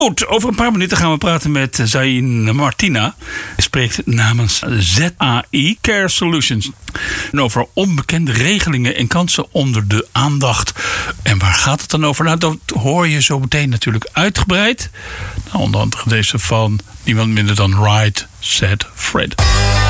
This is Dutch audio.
Goed, over een paar minuten gaan we praten met Zain Martina. Hij spreekt namens ZAI Care Solutions. En over onbekende regelingen en kansen onder de aandacht. En waar gaat het dan over? Nou, dat hoor je zo meteen natuurlijk uitgebreid. Nou, onder andere deze van niemand minder dan Right Said Fred.